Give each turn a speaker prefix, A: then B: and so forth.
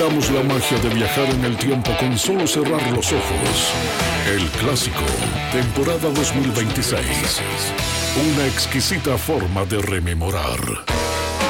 A: Damos la magia de viajar en el tiempo con solo cerrar los ojos. El Clásico, temporada 2026. Una exquisita forma de rememorar.